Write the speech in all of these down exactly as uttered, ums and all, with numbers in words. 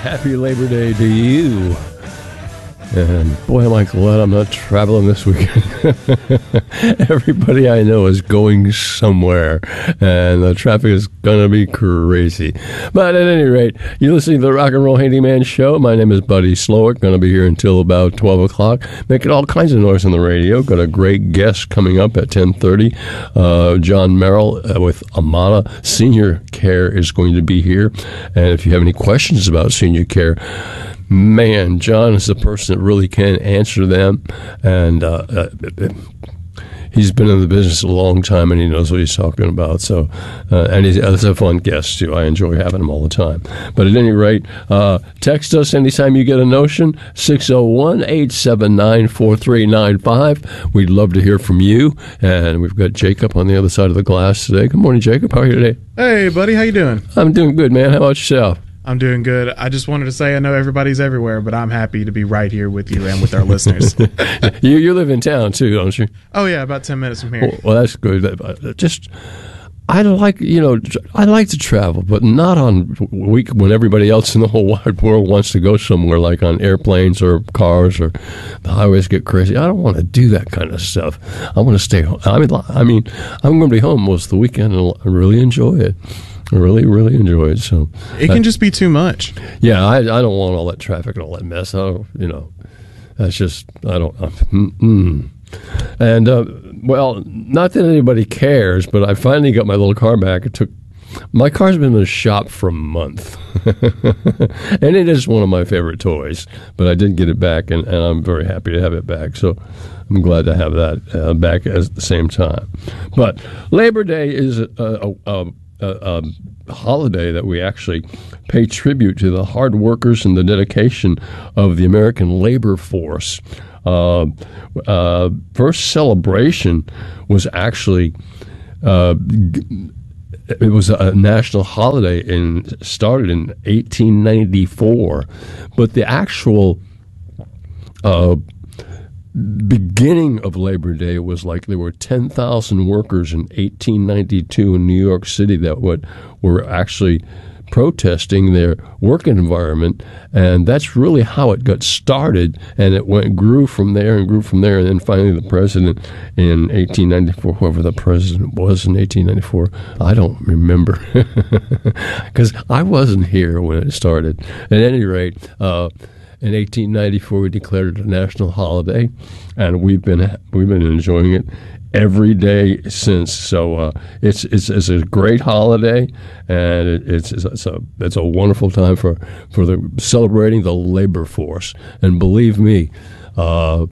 Happy Labor Day to you. And boy, am I glad I'm not traveling this weekend. Everybody I know is going somewhere, and the traffic is going to be crazy. But at any rate, you're listening to the Rock and Roll Handyman Show. My name is Buddy Slowick. Going to be here until about twelve o'clock, making all kinds of noise on the radio. Got a great guest coming up at ten thirty. Uh, John Merrill uh, with Amana Senior Care is going to be here. And if you have any questions about senior care, man, John is the person that really can answer them, and uh, uh, he's been in the business a long time, and he knows what he's talking about. So, uh, and he's, he's a fun guest too. I enjoy having him all the time. But at any rate, uh, text us anytime you get a notion, six oh one, eight seven nine, four three nine five. We'd love to hear from you, and we've got Jacob on the other side of the glass today. Good morning, Jacob. How are you today? Hey, buddy. How you doing? I'm doing good, man. How about yourself? I'm doing good. I just wanted to say I know everybody's everywhere, but I'm happy to be right here with you and with our listeners. you you live in town too, don't you? Oh yeah, about ten minutes from here. Well, well that's good. Just I like you know I like to travel, but not on week when everybody else in the whole wide world wants to go somewhere, like on airplanes or cars or the highways get crazy. I don't want to do that kind of stuff. I want to stay home. I mean, I mean, I'm going to be home most of the weekend and I really enjoy it. I really, really enjoy it. So it can I, just be too much. Yeah, I, I don't want all that traffic and all that mess. I don't, you know, that's just I don't. Uh, mm-mm. And uh, well, not that anybody cares, but I finally got my little car back. It took my car's been in the shop for a month, and it is one of my favorite toys. But I did get it back, and, and I'm very happy to have it back. So I'm glad to have that uh, back at the same time. But Labor Day is a. a, a A, a holiday that we actually pay tribute to the hard workers and the dedication of the American labor force. Uh, uh, first celebration was actually uh, it was a national holiday and started in eighteen ninety-four, but the actual uh, beginning of Labor Day was like there were ten thousand workers in eighteen ninety-two in New York City that would, were actually protesting their working environment, and that's really how it got started, and it went grew from there and grew from there, and then finally the president in eighteen ninety-four, whoever the president was in eighteen ninety-four, I don't remember, because I wasn't here when it started. At any rate, uh, in eighteen ninety-four, we declared it a national holiday, and we've been we've been enjoying it every day since. So uh, it's it's it's a great holiday, and it, it's it's a it's a wonderful time for for the celebrating the labor force. And believe me, uh,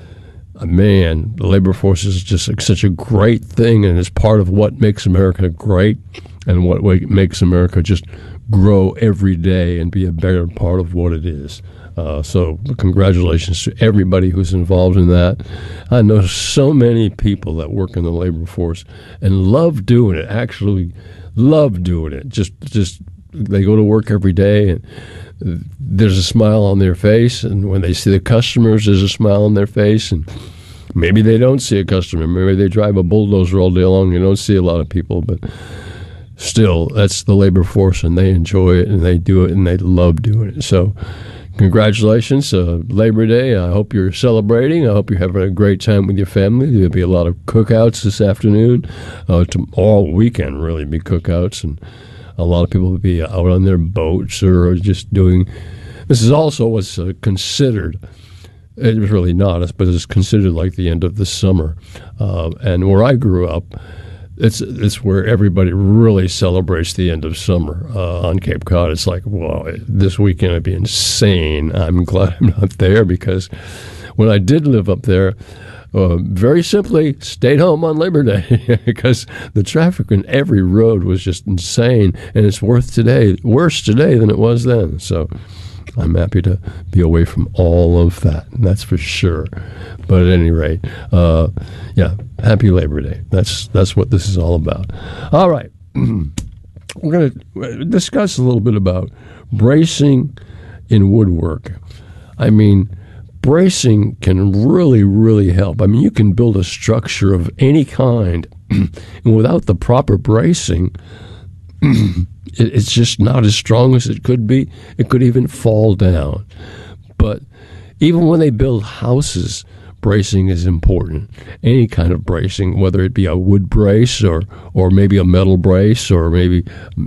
man, the labor force is just such a great thing, and it's part of what makes America great, and what makes America just grow every day and be a better part of what it is. Uh, so congratulations to everybody who's involved in that. I know so many people that work in the labor force and love doing it, actually love doing it. Just, just they go to work every day, and there's a smile on their face, and when they see the customers, there's a smile on their face, and maybe they don't see a customer. Maybe they drive a bulldozer all day long. You don't see a lot of people, but still, that's the labor force, and they enjoy it, and they do it, and they love doing it. So congratulations, uh, Labor Day. I hope you're celebrating. I hope you're having a great time with your family. There'll be a lot of cookouts this afternoon. Uh, to, all weekend, really, be cookouts. And a lot of people will be out on their boats or just doing... This is also what's uh, considered... It was really not, but it's considered like the end of the summer. Uh, and where I grew up, It's it's where everybody really celebrates the end of summer uh, on Cape Cod. It's like, wow, this weekend would be insane. I'm glad I'm not there, because when I did live up there, uh, very simply stayed home on Labor Day because the traffic on every road was just insane, and it's worth today worse today than it was then. So I'm happy to be away from all of that, that's for sure. But at any rate, uh, yeah, happy Labor Day. That's that's what this is all about. All right. We're going to discuss a little bit about bracing in woodwork. I mean, bracing can really, really help. I mean, you can build a structure of any kind, and without the proper bracing, it, it's just not as strong as it could be. It could even fall down. But even when they build houses, bracing is important. Any kind of bracing, whether it be a wood brace or, or maybe a metal brace or maybe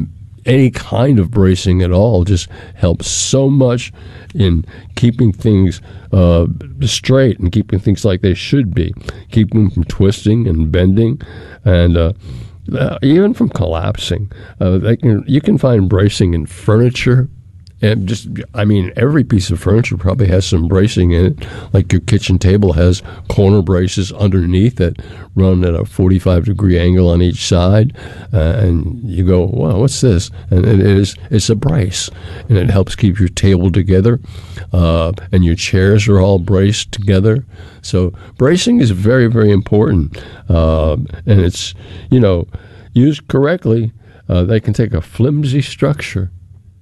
any kind of bracing at all, just helps so much in keeping things uh, straight and keeping things like they should be, keeping them from twisting and bending, and uh, uh, even from collapsing. Uh, they can you can find bracing in furniture. And just, I mean, every piece of furniture probably has some bracing in it. Like your kitchen table has corner braces underneath that run at a forty-five degree angle on each side. Uh, and you go, wow, what's this? And it is, it's a brace. And it helps keep your table together. Uh, and your chairs are all braced together. So bracing is very, very important. Uh, and it's, you know, used correctly, uh, they can take a flimsy structure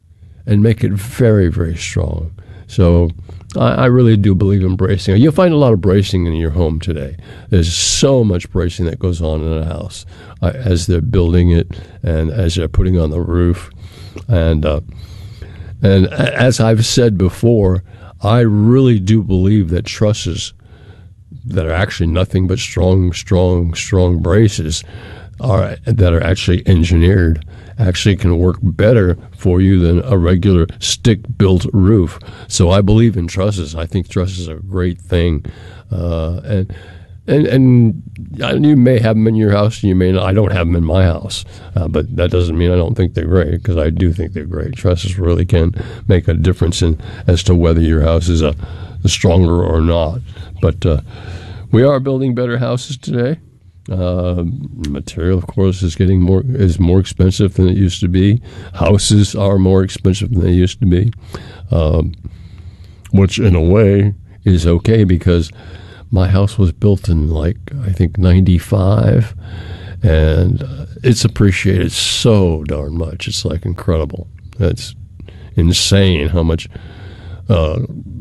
and make it very, very strong. So I, I really do believe in bracing. You'll find a lot of bracing in your home today. There's so much bracing that goes on in a house uh, as they're building it and as they're putting on the roof. And uh, and as I've said before, I really do believe that trusses that are actually nothing but strong, strong, strong braces are that are actually engineered actually can work better for you than a regular stick-built roof. So I believe in trusses. I think trusses are a great thing. Uh, and, and and you may have them in your house, and you may not. I don't have them in my house. Uh, but that doesn't mean I don't think they're great, because I do think they're great. Trusses really can make a difference in as to whether your house is a, a stronger or not. But uh, we are building better houses today. Uh, material, of course, is getting more is more expensive than it used to be. Houses are more expensive than they used to be, um, which in a way is okay, because my house was built in like I think ninety-five, and uh, it's appreciated so darn much. It's like incredible. It's insane how much uh,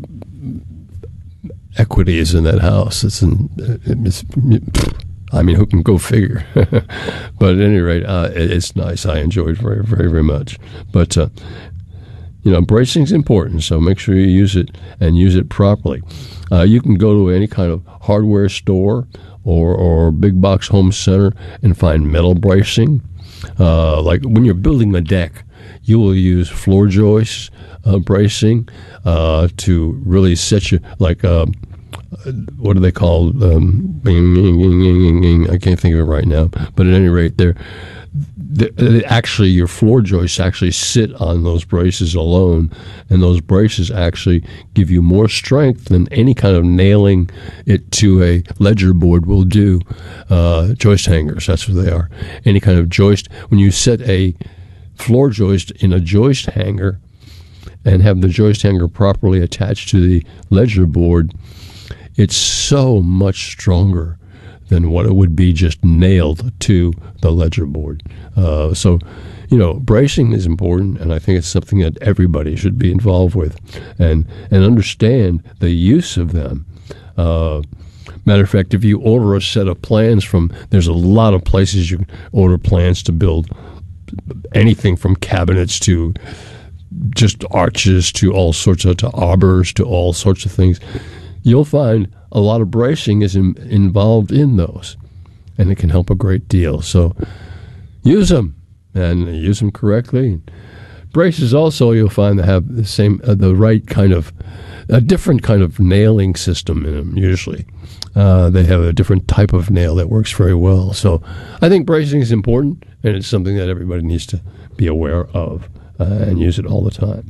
equity is in that house. It's in it's. I mean, who can go figure? But at any rate, uh, it, it's nice. I enjoy it very, very, very much. But, uh, you know, bracing's important, so make sure you use it and use it properly. Uh, you can go to any kind of hardware store or, or big box home center and find metal bracing. Uh, like when you're building a deck, you will use floor joist uh, bracing uh, to really set you, like... Uh, what do they call? Um, I can't think of it right now. But at any rate, they're, they're actually your floor joists actually sit on those braces alone, and those braces actually give you more strength than any kind of nailing it to a ledger board will do. Uh, joist hangers, that's what they are. Any kind of joist. When you set a floor joist in a joist hanger and have the joist hanger properly attached to the ledger board, it's so much stronger than what it would be just nailed to the ledger board. Uh, so, you know, bracing is important, and I think it's something that everybody should be involved with and, and understand the use of them. Uh, matter of fact, if you order a set of plans from, there's a lot of places you can order plans to build anything from cabinets to just arches to all sorts of, to arbors to all sorts of things. You'll find a lot of bracing is in, involved in those, and it can help a great deal. So use them, and use them correctly. Braces also, you'll find, that have the same, uh, the right kind of, a different kind of nailing system in them, usually. Uh, they have a different type of nail that works very well. So I think bracing is important, and it's something that everybody needs to be aware of uh, and use it all the time.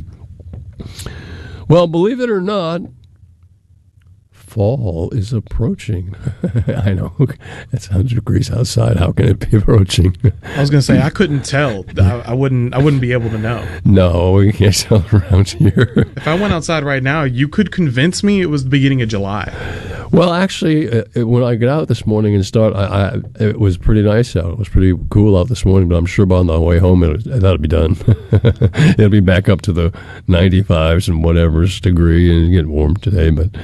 Well, believe it or not, fall is approaching. I know. It's one hundred degrees outside. How can it be approaching? I was going to say, I couldn't tell. I, I wouldn't I wouldn't be able to know. No, we can't tell around here. If I went outside right now, you could convince me it was the beginning of July. Well, actually, uh, it, when I got out this morning and start, I, I, it was pretty nice out. It was pretty cool out this morning, but I'm sure by on the way home, it'll, that'll be done. It'll be back up to the ninety-fives and whatever's degree and get warm today, but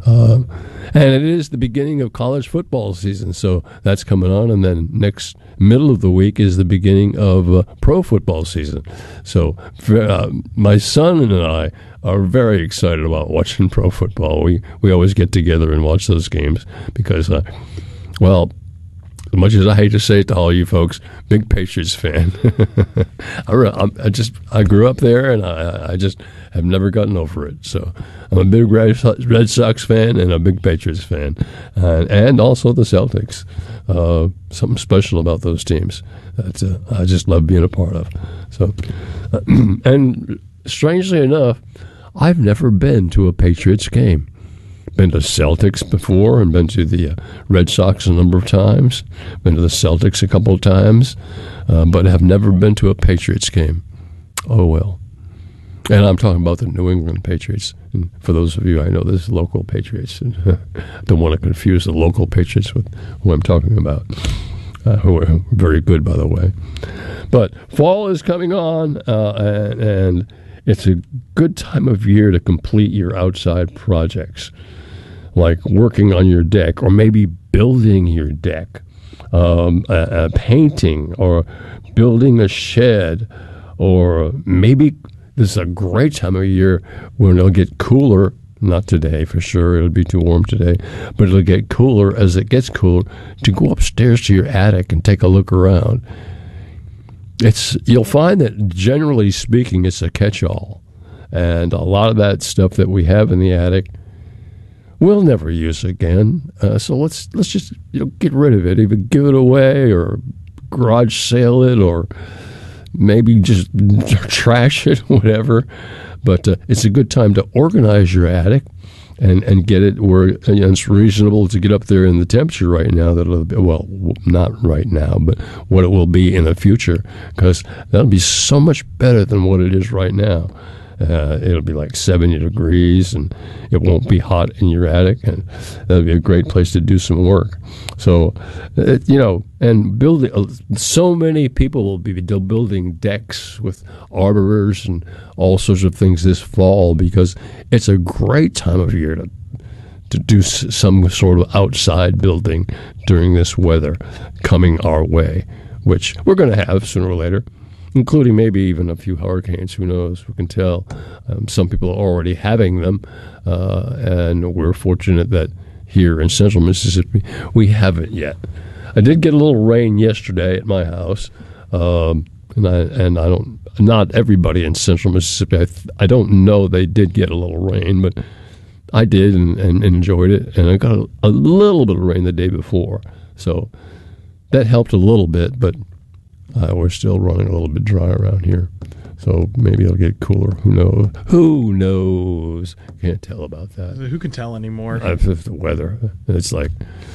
Uh, and it is the beginning of college football season, so that's coming on. And then next middle of the week is the beginning of uh, pro football season. So uh, my son and I are very excited about watching pro football. We we always get together and watch those games because, uh, well, as much as I hate to say it to all you folks, big Patriots fan. I, re- I just I grew up there, and I, I just have never gotten over it. So I'm a big Red Sox fan and a big Patriots fan, uh, and also the Celtics. Uh, something special about those teams that uh, I just love being a part of. So, uh, and strangely enough, I've never been to a Patriots game. Been to Celtics before and been to the uh, Red Sox a number of times. Been to the Celtics a couple of times, uh, but have never been to a Patriots game. Oh, well. And I'm talking about the New England Patriots. And for those of you, I know this is local Patriots. Don't want to confuse the local Patriots with who I'm talking about, uh, who are very good, by the way. But fall is coming on, uh, and, and it's a good time of year to complete your outside projects, like working on your deck or maybe building your deck, um, uh, uh, painting or building a shed, or maybe this is a great time of year when it'll get cooler. Not today, for sure. It'll be too warm today. But it'll get cooler as it gets cooler to go upstairs to your attic and take a look around. It's You'll find that, generally speaking, it's a catch-all. And a lot of that stuff that we have in the attic we'll never use again. Uh, so let's let's just you know get rid of it, either give it away or garage sale it, or maybe just trash it, whatever. But uh, it's a good time to organize your attic and, and get it where you know, it's reasonable to get up there in the temperature right now. That'll be, well, not right now, but what it will be in the future, because that'll be so much better than what it is right now. Uh, it'll be like seventy degrees, and it won't be hot in your attic, and that'll be a great place to do some work. So, it, you know, and building, uh, so many people will be building decks with arbors and all sorts of things this fall, because it's a great time of year to to do s- some sort of outside building during this weather coming our way, which we're going to have sooner or later, including maybe even a few hurricanes. Who knows? Who can tell? Um, some people are already having them, uh, and we're fortunate that here in central Mississippi we haven't yet. I did get a little rain yesterday at my house, um, and I and I don't. Not everybody in central Mississippi. I, th- I don't know. They did get a little rain, but I did and, and enjoyed it. And I got a, a little bit of rain the day before, so that helped a little bit, but Uh, we're still running a little bit dry around here, so maybe it'll get cooler. Who knows? Who knows? Can't tell about that. Who can tell anymore? Uh, the weather. It's like,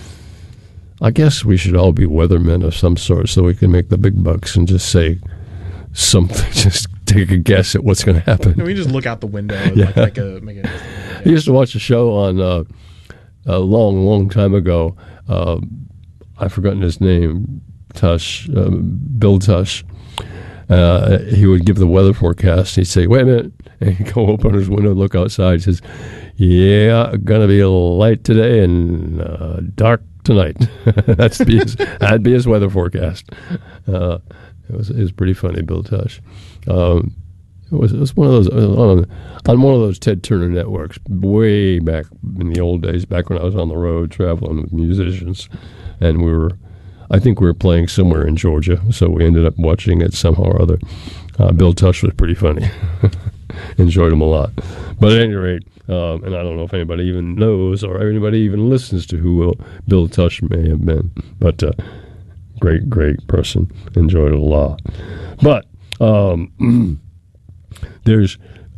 I guess we should all be weathermen of some sort, so we can make the big bucks and just say something. Just take a guess at what's going to happen. No, we just look out the window and Yeah. like, make a make a. I used to watch a show on uh, a long, long time ago. Uh, I've forgotten his name. Tush, uh, Bill Tush. Uh, he would give the weather forecast. He'd say, "Wait a minute," and he'd go open his window, look outside. He says, "Yeah, gonna be light today and uh, dark tonight." That's be his, that'd be his weather forecast. Uh, it was it was pretty funny, Bill Tush. Um, it was it was one of those on, on one of those Ted Turner networks way back in the old days, back when I was on the road traveling with musicians, and we were. I think we were playing somewhere in Georgia, so we ended up watching it somehow or other. Uh, Bill Tush was pretty funny. Enjoyed him a lot. But at any rate, um, and I don't know if anybody even knows or anybody even listens to who will, Bill Tush may have been, but uh, great, great person. Enjoyed it a lot. But um, there's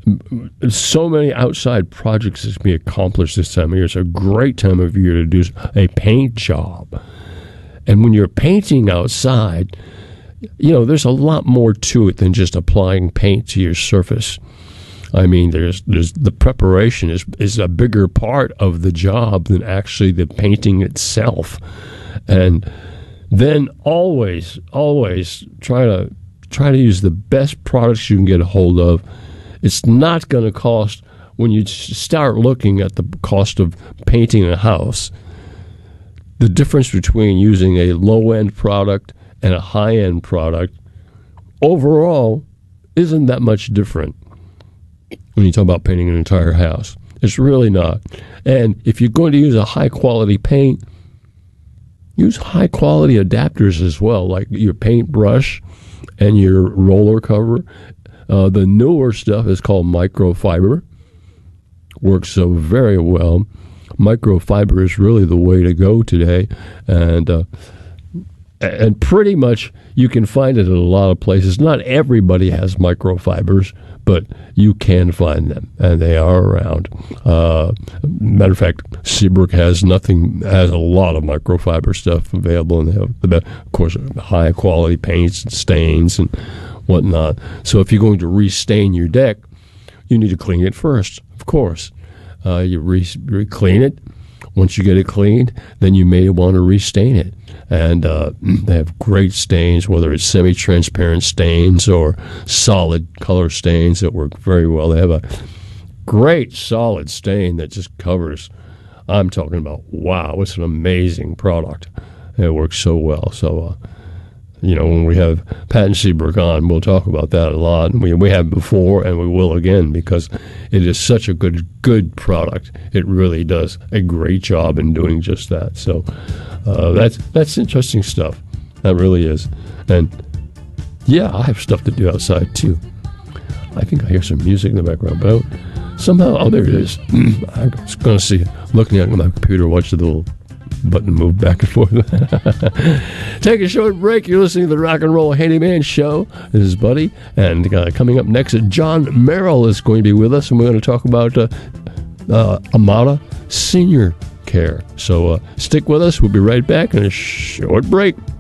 so many outside projects that can be accomplished this time of year. It's a great time of year to do a paint job. And when you're painting outside, you know, there's a lot more to it than just applying paint to your surface. I mean, there's there's the preparation is is a bigger part of the job than actually the painting itself. And then always, always try to try to use the best products you can get a hold of. It's not going to cost when you start looking at the cost of painting a house, the difference between using a low-end product and a high-end product overall isn't that much different when you talk about painting an entire house. It's really not. And if you're going to use a high-quality paint, use high-quality adapters as well, like your paintbrush and your roller cover. Uh, the newer stuff is called microfiber. Works so very well. Microfiber is really the way to go today. And uh, and pretty much you can find it in a lot of places. Not everybody has microfibers, but you can find them, and they are around. Uh, matter of fact, Seabrook has nothing, has a lot of microfiber stuff available, and they have, the best, of course, high quality paints and stains and whatnot. So if you're going to restain your deck, you need to clean it first, of course. Uh, you re, re clean it. Once you get it cleaned, then you may want to restain it. And uh, they have great stains, whether it's semi-transparent stains or solid color stains that work very well. They have a great solid stain that just covers. I'm talking about, wow, it's an amazing product. It works so well. So, uh, you know, when we have Pat and Seabrook on, we'll talk about that a lot. And we, we have before, and we will again, because it is such a good, good product. It really does a great job in doing just that. So uh, that's that's interesting stuff. That really is. And, yeah, I have stuff to do outside, too. I think I hear some music in the background, but I, somehow, oh, there it is. I was going to see, looking at my computer, watch the little button move back and forth. Take a short break. You're listening to the Rock and Roll Handyman Show. This is Buddy. And uh, coming up next, John Merrill is going to be with us, and we're going to talk about uh, uh, Amada Senior Care. So uh, stick with us. We'll be right back in a short break.